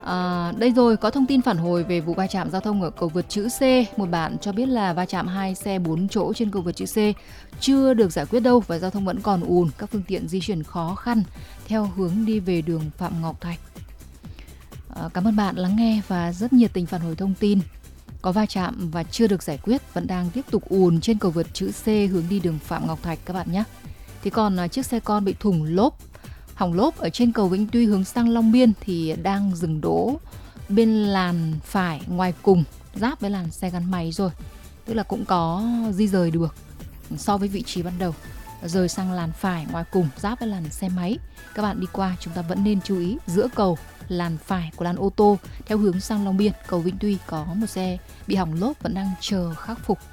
Đây rồi, có thông tin phản hồi về vụ va chạm giao thông ở cầu vượt chữ C. Một bạn cho biết là va chạm hai xe 4 chỗ trên cầu vượt chữ C chưa được giải quyết đâu và giao thông vẫn còn ùn, các phương tiện di chuyển khó khăn theo hướng đi về đường Phạm Ngọc Thạch. Cảm ơn bạn lắng nghe và rất nhiệt tình phản hồi thông tin. Có va chạm và chưa được giải quyết, vẫn đang tiếp tục ùn trên cầu vượt chữ C hướng đi đường Phạm Ngọc Thạch các bạn nhé. Thì còn chiếc xe con bị thủng lốp, hỏng lốp ở trên cầu Vĩnh Tuy hướng sang Long Biên thì đang dừng đỗ bên làn phải ngoài cùng, giáp với làn xe gắn máy rồi. Tức là cũng có di rời được so với vị trí ban đầu, rời sang làn phải ngoài cùng, giáp với làn xe máy. Các bạn đi qua chúng ta vẫn nên chú ý giữa cầu, làn phải của làn ô tô theo hướng sang Long Biên, cầu Vĩnh Tuy có một xe bị hỏng lốp vẫn đang chờ khắc phục.